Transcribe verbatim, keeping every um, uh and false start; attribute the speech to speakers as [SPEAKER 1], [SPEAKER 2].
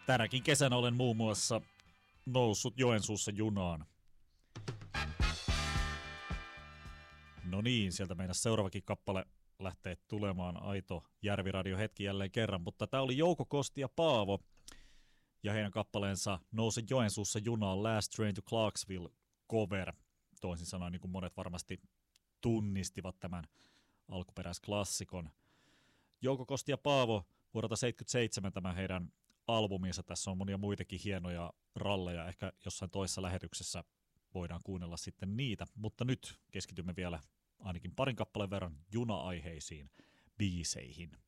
[SPEAKER 1] Tänäkin kesänä olen muun muassa noussut Joensuussa junaan. No niin, sieltä meidän seuraavakin kappale lähtee tulemaan. Aito Järviradio hetki jälleen kerran, mutta tämä oli Jouko Kosti ja Paavo ja heidän kappaleensa Nouse Joensuussa junaan Last Train to Clarksville cover. Toisin sanoen, niin kuin monet varmasti tunnistivat tämän alkuperäisklassikon. Jouko Kosti ja Paavo vuodelta seitsemänkymmentäseitsemän tämä heidän albuminsa. Tässä on monia muitakin hienoja ralleja. Ehkä jossain toisessa lähetyksessä voidaan kuunnella sitten niitä. Mutta nyt keskitymme vielä ainakin parin kappaleen verran juna-aiheisiin biiseihin.